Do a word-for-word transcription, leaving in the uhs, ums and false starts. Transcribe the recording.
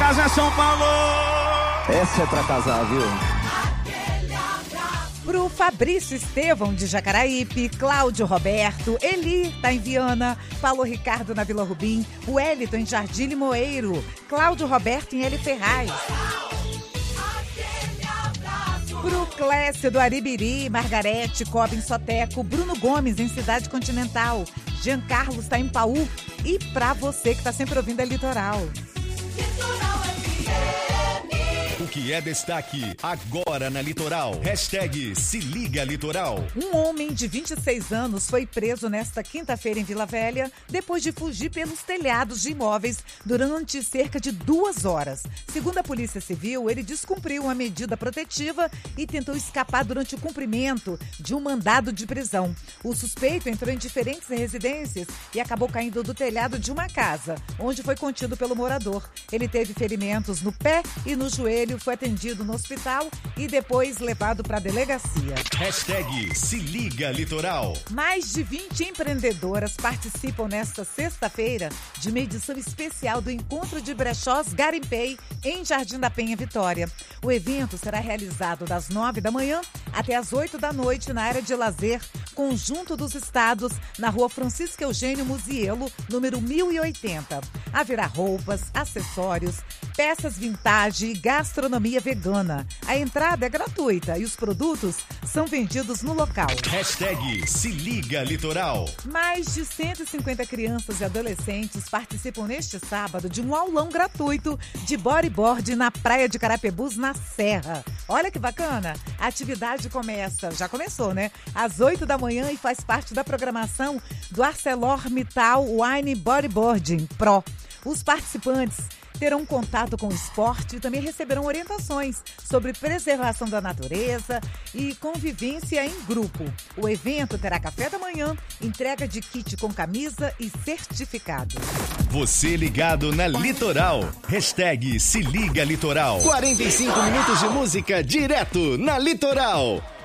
casa, São Paulo! Essa é pra casar, viu? Pro Fabrício Estevão, de Jacaraípe, Cláudio Roberto, Eli, tá em Viana, Paulo Ricardo na Vila Rubim, Wellington em Jardim Limoeiro, Cláudio Roberto em L. Ferraz. Pro Clécio do Aribiri, Margarete, Cobb em Soteco, Bruno Gomes em Cidade Continental, Jean Carlos tá em Paú e pra você que tá sempre ouvindo a Litoral. O que é destaque agora na Litoral. Hashtag Se Liga Litoral. Um homem de vinte e seis anos foi preso nesta quinta-feira em Vila Velha depois de fugir pelos telhados de imóveis durante cerca de duas horas. Segundo a Polícia Civil, ele descumpriu uma medida protetiva e tentou escapar durante o cumprimento de um mandado de prisão. O suspeito entrou em diferentes residências e acabou caindo do telhado de uma casa, onde foi contido pelo morador. Ele teve ferimentos no pé e no joelho, foi atendido no hospital e depois levado para a delegacia. Hashtag Se Liga Litoral. Mais de vinte empreendedoras participam nesta sexta-feira de uma edição especial do Encontro de Brechós Garimpei em Jardim da Penha, Vitória. O evento será realizado das nove da manhã até as oito da noite na área de lazer Conjunto dos Estados, na rua Francisco Eugênio Muzielo, número mil e oitenta. Haverá roupas, acessórios, peças vintage e gastronomia vegana. A entrada é gratuita e os produtos são vendidos no local. Hashtag Se Liga Litoral. Mais de cento e cinquenta crianças e adolescentes participam neste sábado de um aulão gratuito de bodyboard na Praia de Carapebus, na Serra. Olha que bacana! A atividade começa, já começou, né? Às oito da manhã e faz parte da programação do ArcelorMittal Wine Bodyboarding Pro. Os participantes terão contato com o esporte e também receberão orientações sobre preservação da natureza e convivência em grupo. O evento terá café da manhã, entrega de kit com camisa e certificado. Você ligado na Litoral. Hashtag Se Liga Litoral. quarenta e cinco minutos de música direto na Litoral.